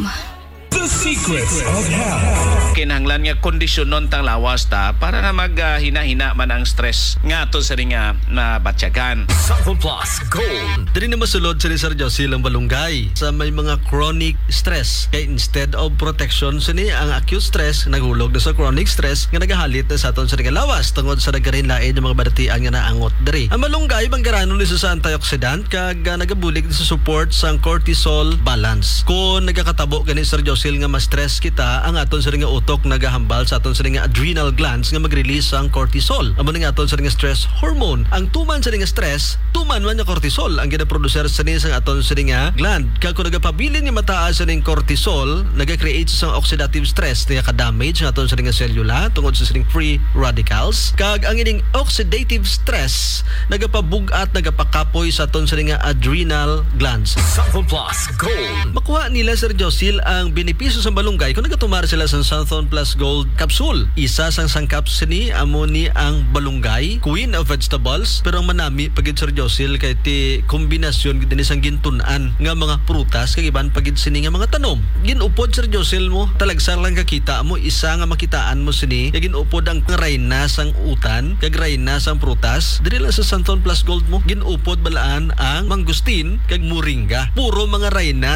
Ma'am. The Secrets of Health. Kinahanglan nga kondisyon nun tang lawas ta para nga maghina-hina man ang stress nga to sa rin nga na batyagan. Sample Plus Gold. Dili na masulod si Sir Josie ang balunggay sa may mga chronic stress. Kaya instead of protection sini ang acute stress naghulog na sa chronic stress nga nagahalit na sa aton sa nga lawas tungod sa nagarin lain ng mga badatian nga naangot diri. Ang malunggay banggaranon ni sa antioxidant kag nagabulig sa support sa cortisol balance. Kung nagakatabo gani Sir Josie nga ma-stress kita ang aton sa nga utok nagahambal sa aton sa nga adrenal glands nga mag-release ang cortisol. Amo nga aton sa nga stress hormone. Ang tuman sa nga stress, tuman man nga cortisol ang ginaproducer sa aton sa nga gland. Kag kung nagapabilin nga mataas sa ning cortisol, naga-create sa oxidative stress nga ka-damage nga aton sa nga cellula tungod sa free radicals. Kag ang ining oxidative stress nagapabugat nagapakapoy sa aton sa nga adrenal glands. Sample Plus Gold. Makuha nila Sir Josil ang benepisyo sa balunggay kung nagatumar sila sa Santhon Plus Gold capsule. Isa sang sangkap sini amo ni ang balunggay, queen of vegetables, pero ang manami pagid Sir Josil kay ti kombinasyon dinhi sang gintunan nga mga prutas kag iban pagid sini nga mga tanom. Ginupod Sir Josil mo talagsar lang kakita mo isa nga makitaan mo sini kag ginupod ang rayna sang utan kag rayna sang prutas diri lang sa Santhon Plus Gold mo ginupod balaan ang mangustin kag moringa. Puro mga rayna